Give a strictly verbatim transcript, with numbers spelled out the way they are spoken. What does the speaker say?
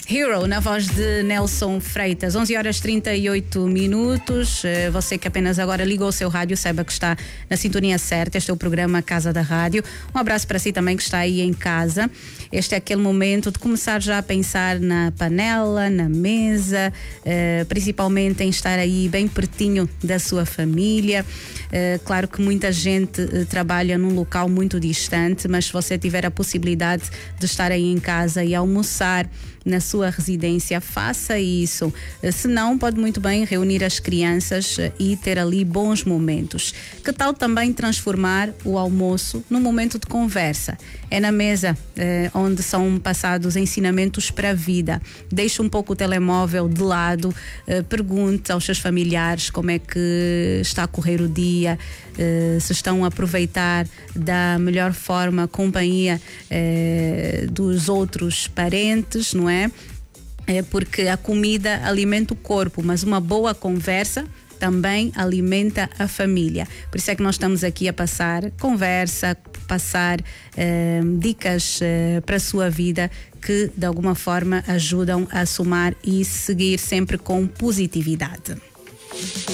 Hero, na voz de Nelson Freitas. onze horas e trinta e oito minutos. Você que apenas agora ligou o seu rádio, saiba que está na sintonia certa. Este é o programa Casa da Rádio. Um abraço para si também que está aí em casa. Este é aquele momento de começar já a pensar na panela, na mesa, eh, principalmente em estar aí bem pertinho da sua família. Eh, claro que muita gente eh, trabalha num local muito distante, mas se você tiver a possibilidade de estar aí em casa e almoçar na sua residência, faça isso. Se não, pode muito bem reunir as crianças e ter ali bons momentos. Que tal também transformar o almoço num momento de conversa? É na mesa eh, onde são passados ensinamentos para a vida. Deixe um pouco o telemóvel de lado, eh, pergunte aos seus familiares como é que está a correr o dia, eh, se estão a aproveitar da melhor forma a companhia eh, dos outros parentes, não é? É porque a comida alimenta o corpo, mas uma boa conversa também alimenta a família. Por isso é que nós estamos aqui a passar conversa, passar eh, dicas eh, para a sua vida que de alguma forma ajudam a somar e seguir sempre com positividade.